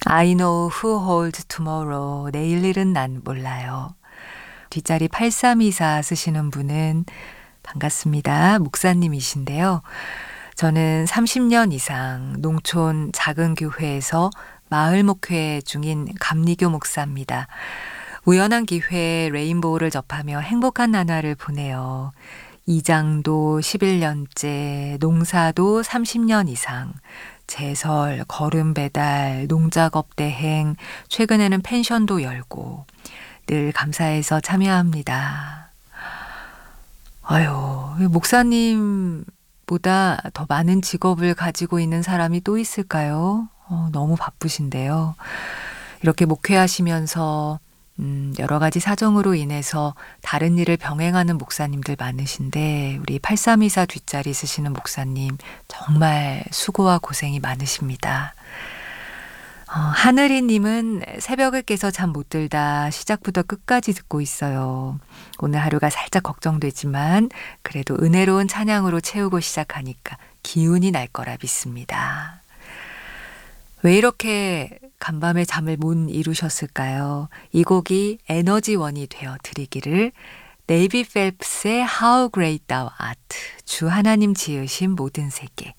I know who holds tomorrow. 내일 일은 난 몰라요. 뒷자리 8324 쓰시는 분은 반갑습니다. 목사님이신데요. 저는 30년 이상 농촌 작은 교회에서 마을 목회 중인 감리교 목사입니다. 우연한 기회에 레인보우를 접하며 행복한 나날을 보내요. 이장도 11년째, 농사도 30년 이상, 제설, 걸음 배달, 농작업 대행, 최근에는 펜션도 열고 늘 감사해서 참여합니다. 아유, 목사님보다 더 많은 직업을 가지고 있는 사람이 또 있을까요? 너무 바쁘신데요. 이렇게 목회하시면서 여러 가지 사정으로 인해서 다른 일을 병행하는 목사님들 많으신데 우리 8324 뒷자리 쓰시는 목사님 정말 수고와 고생이 많으십니다. 하늘이님은 새벽을 깨서 잠 못 들다 시작부터 끝까지 듣고 있어요. 오늘 하루가 살짝 걱정되지만 그래도 은혜로운 찬양으로 채우고 시작하니까 기운이 날 거라 믿습니다. 왜 이렇게 간밤에 잠을 못 이루셨을까요? 이 곡이 에너지원이 되어 드리기를. 네이비 펠프스의 How Great Thou Art, 주 하나님 지으신 모든 세계.